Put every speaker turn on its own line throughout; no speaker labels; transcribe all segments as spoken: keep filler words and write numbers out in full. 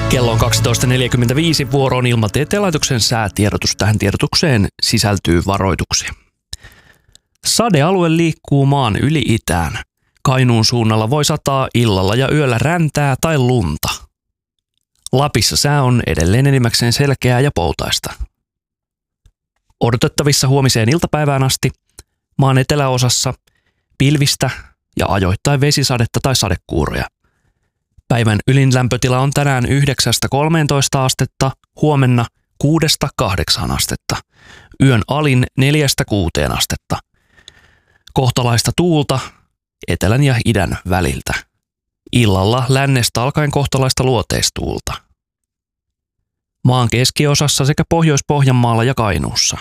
Kello on kaksitoista neljäkymmentäviisi, vuoroon Ilmatieteen laitoksen säätiedotus. Tähän tiedotukseen sisältyy varoituksia. Sadealue liikkuu maan yli itään. Kainuun suunnalla voi sataa illalla ja yöllä räntää tai lunta. Lapissa sää on edelleen enimmäkseen selkeää ja poutaista. Odotettavissa huomiseen iltapäivään asti maan eteläosassa pilvistä ja ajoittain vesisadetta tai sadekuuroja. Päivän ylin lämpötila on tänään yhdeksästä kolmeentoista astetta, huomenna kuudesta kahdeksaan astetta. Yön alin neljästä kuuteen astetta. Kohtalaista tuulta etelän ja idän väliltä. Illalla lännestä alkaen kohtalaista luoteistuulta. Maan keskiosassa sekä Pohjois-Pohjanmaalla ja Kainuussa.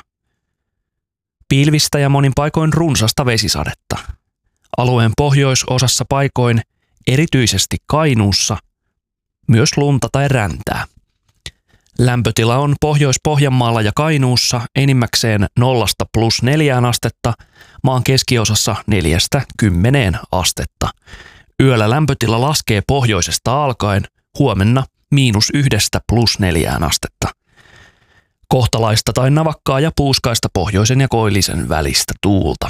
Pilvistä ja monin paikoin runsasta vesisadetta. Alueen pohjoisosassa paikoin, erityisesti Kainuussa, myös lunta tai räntää. Lämpötila on Pohjois-Pohjanmaalla ja Kainuussa enimmäkseen nollasta plus neljään astetta, maan keskiosassa neljästä kymmeneen astetta. Yöllä lämpötila laskee pohjoisesta alkaen, huomenna miinus yhdestä plus neljään astetta. Kohtalaista tai navakkaa ja puuskaista pohjoisen ja koillisen välistä tuulta.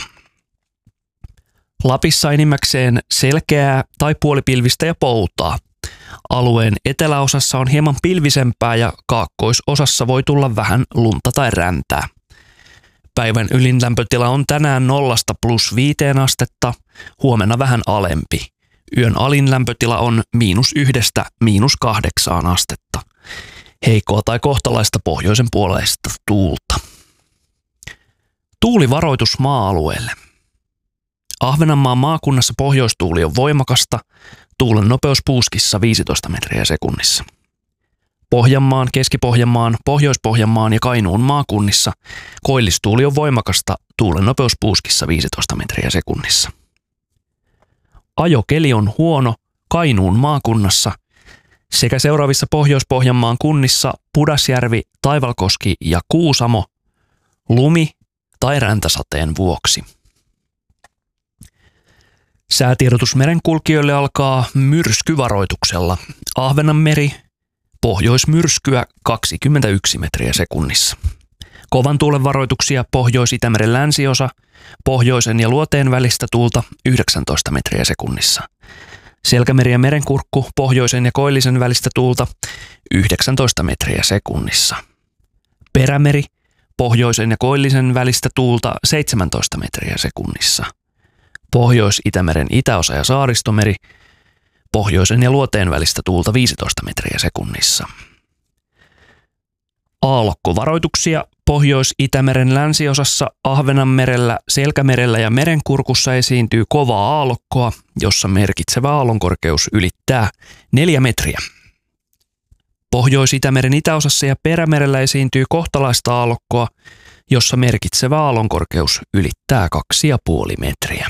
Lapissa enimmäkseen selkeää tai puolipilvistä ja poutaa. Alueen eteläosassa on hieman pilvisempää ja kaakkoisosassa voi tulla vähän lunta tai räntää. Päivän ylin lämpötila on tänään nollasta plus viiteen astetta, huomenna vähän alempi. Yön alin lämpötila on miinus yhdestä miinus kahdeksaan astetta. Heikkoa tai kohtalaista pohjoisen puoleista tuulta. Tuulivaroitus maa-alueelle. Ahvenanmaan maakunnassa pohjoistuuli on voimakasta, tuulen nopeus puuskissa viisitoista metriä sekunnissa. Pohjanmaan, Keski-Pohjanmaan, Pohjois-Pohjanmaan ja Kainuun maakunnissa koillistuuli on voimakasta, tuulen nopeus puuskissa viisitoista metriä sekunnissa. Ajokeli on huono Kainuun maakunnassa sekä seuraavissa Pohjois-Pohjanmaan kunnissa Pudasjärvi, Taivalkoski ja Kuusamo lumi- tai räntäsateen vuoksi. Säätiedotus merenkulkijoille alkaa myrskyvaroituksella. Ahvenanmeri, pohjoismyrskyä kaksikymmentäyksi metriä sekunnissa. Kovan tuulen varoituksia Pohjois-Itämeren länsiosa, pohjoisen ja luoteen välistä tuulta yhdeksäntoista metriä sekunnissa. Selkämeri ja merenkurkku, pohjoisen ja koillisen välistä tuulta yhdeksäntoista metriä sekunnissa. Perämeri, pohjoisen ja koillisen välistä tuulta seitsemäntoista metriä sekunnissa. Pohjois-Itämeren itäosa ja Saaristomeri, pohjoisen ja luoteen välistä tuulta viisitoista metriä sekunnissa. Aallokkovaroituksia Pohjois-Itämeren länsiosassa, Ahvenanmerellä, Selkämerellä ja Merenkurkussa esiintyy kovaa aallokkoa, jossa merkitsevä aallonkorkeus ylittää neljä metriä. Pohjois-Itämeren itäosassa ja Perämerellä esiintyy kohtalaista aallokkoa, jossa merkitsevä aallonkorkeus ylittää kaksi pilkku viisi metriä.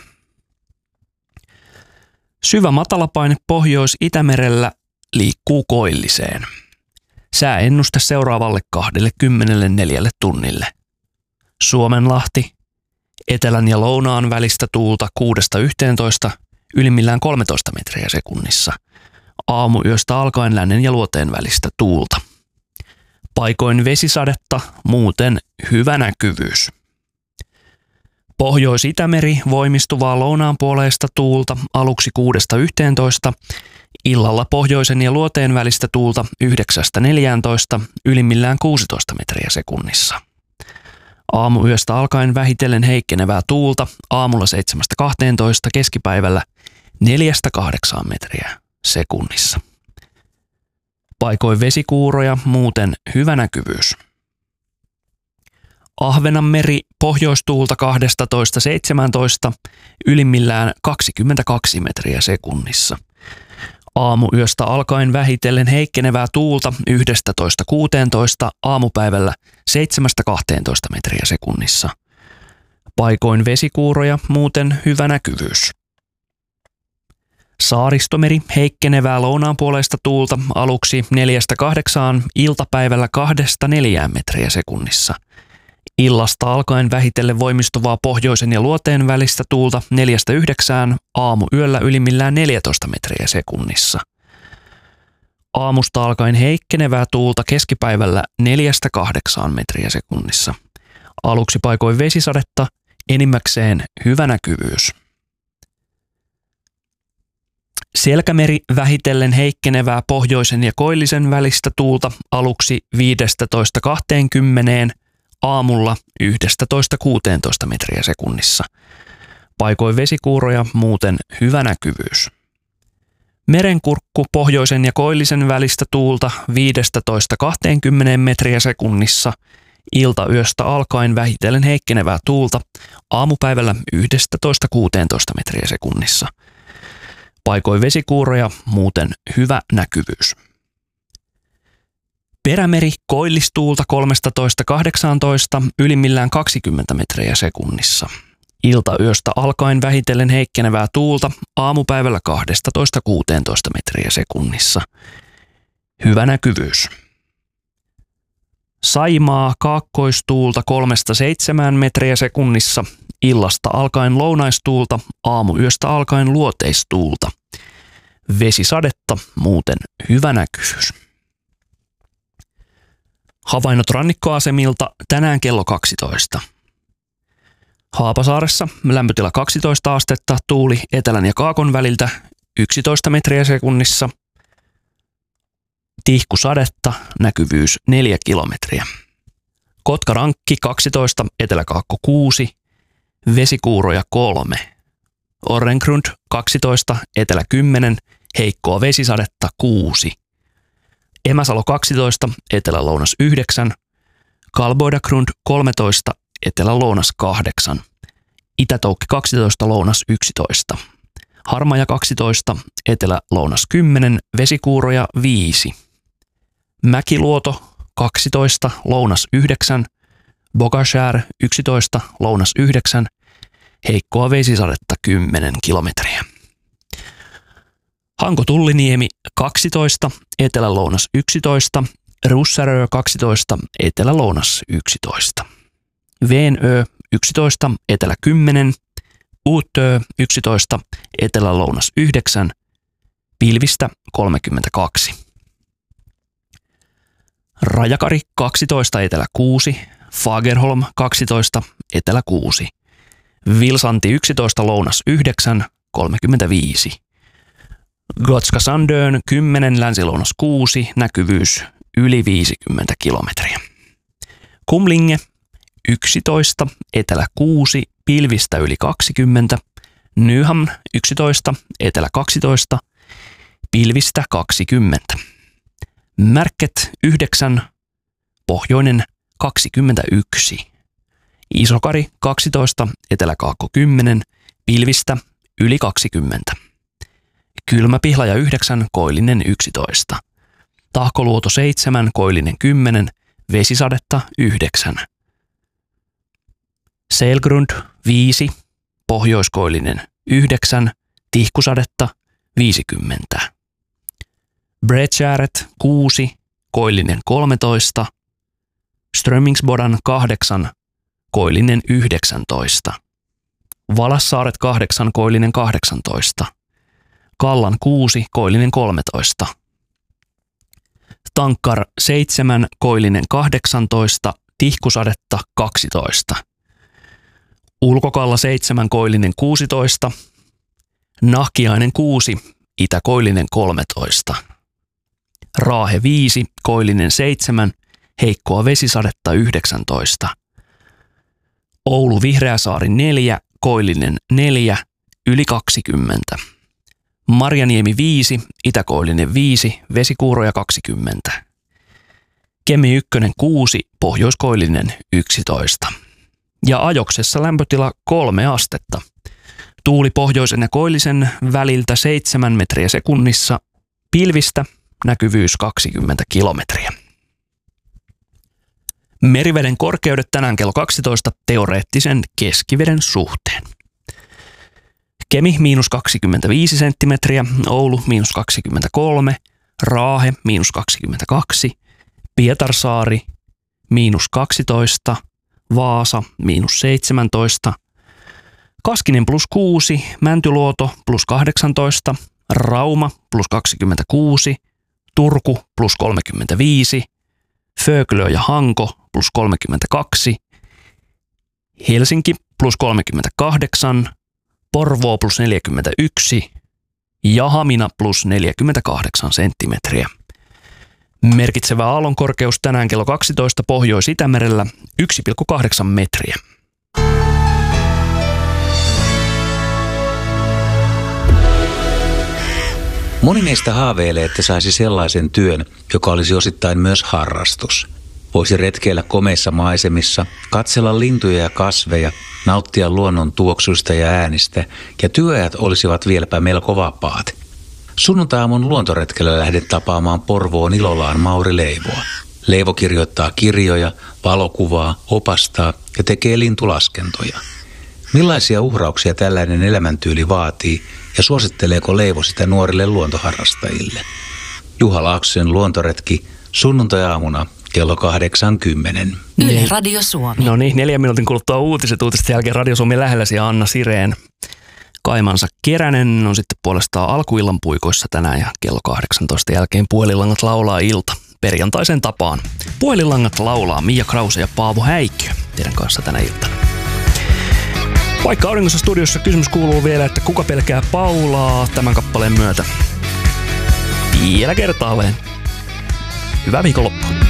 Syvä matalapaine Pohjois-Itämerellä liikkuu koilliseen. Sääennuste seuraavalle kaksikymmentäneljä tunnille. Suomenlahti, etelän ja lounaan välistä tuulta kuudesta yhteentoista, ylimmillään kolmetoista metriä sekunnissa. Aamuyöstä alkaen lännen ja luoteen välistä tuulta. Paikoin vesisadetta, muuten hyvä näkyvyys. Pohjois-Itämeri voimistuvaa lounaanpuoleista tuulta aluksi kuudesta yhteentoista, illalla pohjoisen ja luoteen välistä tuulta yhdeksästä neljääntoista, ylimmillään kuusitoista metriä sekunnissa. Aamuyöstä alkaen vähitellen heikkenevää tuulta, aamulla seitsemästä kahteentoista, keskipäivällä neljästä kahdeksaan metriä sekunnissa. Paikoin vesikuuroja, muuten hyvä näkyvyys. Ahvenanmeri pohjoistuulta kaksitoista seitsemäntoista, ylimmillään kaksikymmentäkaksi metriä sekunnissa. Aamuyöstä alkaen vähitellen heikkenevää tuulta yksitoista kuusitoista, aamupäivällä seitsemästä kahteentoista metriä sekunnissa. Paikoin vesikuuroja, muuten hyvä näkyvyys. Saaristomeri heikkenevää lounaanpuoleista tuulta aluksi neljästä kahdeksaan, iltapäivällä kahdesta neljään metriä sekunnissa. Illasta alkaen vähitellen voimistuvaa pohjoisen ja luoteen välistä tuulta neljästä yhdeksään, aamuyöllä ylimmillään neljätoista metriä sekunnissa. Aamusta alkaen heikkenevää tuulta keskipäivällä neljästä kahdeksaan metriä sekunnissa. Aluksi paikoin vesisadetta, enimmäkseen hyvä näkyvyys. Selkämeri vähitellen heikkenevää pohjoisen ja koillisen välistä tuulta aluksi viidestätoista kahteenkymmeneen, aamulla yhdestätoista kuuteentoista metriä sekunnissa. Paikoin vesikuuroja, muuten hyvä näkyvyys. Merenkurkku pohjoisen ja koillisen välistä tuulta viidestätoista kahteenkymmeneen metriä sekunnissa. Iltayöstä alkaen vähitellen heikkenevää tuulta, aamupäivällä yhdestätoista kuuteentoista metriä sekunnissa. Paikoin vesikuuroja, muuten hyvä näkyvyys. Perämeri koillistuulta kolmestatoista kahdeksaantoista, ylimmillään kaksikymmentä metriä sekunnissa. Iltayöstä alkaen vähitellen heikkenevää tuulta, aamupäivällä kaksitoista kuusitoista metriä sekunnissa. Hyvä näkyvyys. Saimaa kaakkoistuulta kolmesta seitsemään metriä sekunnissa, illasta alkaen lounaistuulta, aamuyöstä alkaen luoteistuulta. Vesisadetta, muuten hyvä näkyvyys. Havainnot rannikkoasemilta tänään kello kaksitoista. Haapasaaressa lämpötila kaksitoista astetta, tuuli etelän ja kaakon väliltä yksitoista metriä sekunnissa. Tihkusadetta, näkyvyys neljä kilometriä. Kotkarankki kaksitoista, eteläkaakko kuusi, vesikuuroja kolme. Orrengrund kaksitoista, etelä kymmenen, heikkoa vesisadetta kuusi. Emäsalo kaksitoista, etelä-lounas yhdeksän, Kalboidagrund kolmetoista, etelä-lounas kahdeksan, Itätoukki kaksitoista, lounas yksitoista, Harmaja kaksitoista, etelä-lounas kymmenen, vesikuuroja viisi, Mäkiluoto kaksitoista, lounas yhdeksän, Bogashär yksitoista, lounas yhdeksän, heikkoa vesisadetta kymmenen kilometriä. Hanko-Tulliniemi kaksitoista, etelä-lounas yksitoista, Russärö kaksitoista, etelä-lounas yksitoista. Veenö yksitoista, etelä kymmenen, Uutö yksitoista, etelä-lounas yhdeksän, pilvistä kolmekymmentäkaksi. Rajakari kaksitoista, etelä kuusi, Fagerholm kaksitoista, etelä kuusi, Vilsanti yksitoista, lounas yhdeksän, kolmekymmentäviisi. Gotska Sandön kymmenen, länsilounas kuusi, näkyvyys yli viisikymmentä kilometriä. Kumlinge yksitoista, etelä kuusi, pilvistä yli kaksikymmentä. Nyhamn yksitoista, etelä kaksitoista, pilvistä kaksikymmentä. Märket yhdeksän, pohjoinen kaksikymmentäyksi. Isokari kaksitoista, eteläkaakko kymmenen, pilvistä yli kaksikymmentä. Kylmäpihlaja yhdeksän, koillinen yksitoista. Tahkoluoto seitsemän, koillinen kymmenen, vesisadetta yhdeksän. Selgrund viisi, pohjoiskoillinen yhdeksän, tihkusadetta viisikymmentä. Bredskäret kuusi, koillinen kolmetoista, Strömingsbodan kahdeksan, koillinen yhdeksäntoista. Valassaaret kahdeksan, koillinen kahdeksantoista. Kallan kuusi, koillinen kolmetoista. Tankkar seitsemän, koillinen kahdeksantoista, tihkusadetta kaksitoista. Ulkokalla seitsemän, koillinen kuusitoista. Nahkiainen kuusi, itäkoillinen kolmetoista. Raahe viisi, koillinen seitsemän, heikkoa vesisadetta yhdeksäntoista. Oulu Vihreäsaari neljä, koillinen neljä, yli kaksikymmentä. Marjaniemi viisi, itäkoillinen viisi, vesikuuroja kaksikymmentä. Kemi ykkönen kuusi, pohjoiskoillinen yksitoista. Ja Ajoksessa lämpötila kolme astetta. Tuuli pohjoisen ja koillisen väliltä seitsemän metriä sekunnissa, pilvistä näkyvyys kaksikymmentä kilometriä. Meriveden korkeudet tänään kello kaksitoista teoreettisen keskiveden suhteen. Kemi miinus kaksikymmentäviisi senttimetriä, Oulu miinus kaksikymmentäkolme, Raahe miinus kaksikymmentäkaksi, Pietarsaari miinus kaksitoista, Vaasa miinus seitsemäntoista, Kaskinen plus kuusi, Mäntyluoto plus kahdeksantoista, Rauma plus kaksikymmentäkuusi, Turku plus kolmekymmentäviisi, Föglö ja Hanko plus kolmekymmentäkaksi, Helsinki plus kolmekymmentäkahdeksan, Porvoo plus neljäkymmentäyksi ja Hamina plus neljäkymmentäkahdeksan senttimetriä. Merkitsevä aallonkorkeus tänään kello kaksitoista Pohjois-Itämerellä yksi pilkku kahdeksan metriä.
Moni meistä haaveilee, että saisi sellaisen työn, joka olisi osittain myös harrastus. Voisi retkeillä komeissa maisemissa, katsella lintuja ja kasveja, nauttia luonnon tuoksuista ja äänistä, ja työajat olisivat vieläpä melko vapaat. Sunnuntai-aamun luontoretkellä lähden tapaamaan Porvoon Ilolaan Mauri Leivoa. Leivo kirjoittaa kirjoja, valokuvaa, opastaa ja tekee lintulaskentoja. Millaisia uhrauksia tällainen elämäntyyli vaatii ja suositteleeko Leivo sitä nuorille luontoharrastajille? Juha Laaksosen luontoretki sunnuntai-aamuna kello kahdeksankymmentä.
Yle Radio Suomi.
No niin, neljän minuutin kuluttua uutiset. Uutisten jälkeen Radio Suomi lähelläsi ja Anna Sireen. Kaimansa Keränen on sitten puolestaan alkuillan puikoissa tänään ja kello kahdeksantoista jälkeen Puhelinlangat laulaa ilta perjantaisen tapaan. Puhelinlangat laulaa Mia Krause ja Paavo Häikkiö teidän kanssa tänä iltana. Vaikka auringossa studiossa kysymys kuuluu vielä, että kuka pelkää Paulaa tämän kappaleen myötä. Vielä kertaalleen. Hyvää viikonloppua.